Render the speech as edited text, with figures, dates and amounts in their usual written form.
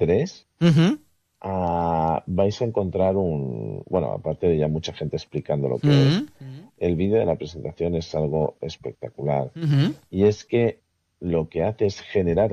3, Ujú, vais a encontrar bueno, aparte de ya mucha gente explicando lo que es, ujú, el vídeo de la presentación es algo espectacular. ujú. Y es que lo que hace es generar